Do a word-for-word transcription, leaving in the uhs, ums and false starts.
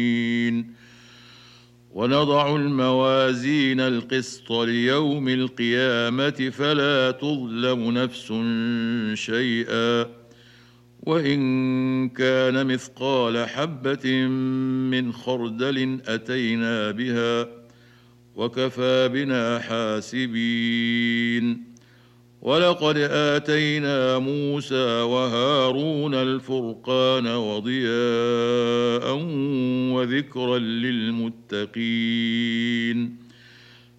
ونضع الموازين القسط ليوم القيامة فلا تظلم نفس شيئا وإن كان مثقال حبة من خردل أتينا بها وكفى بنا حاسبين. ولقد آتينا موسى وهارون الفرقان وضياء وذكرا للمتقين